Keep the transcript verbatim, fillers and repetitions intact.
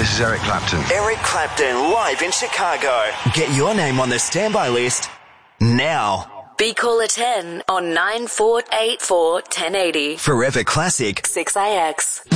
This is Eric Clapton. Eric Clapton live in Chicago. Get your name on the standby list now. Be caller ten on nine four eight four, ten eighty. Forever Classic six A X.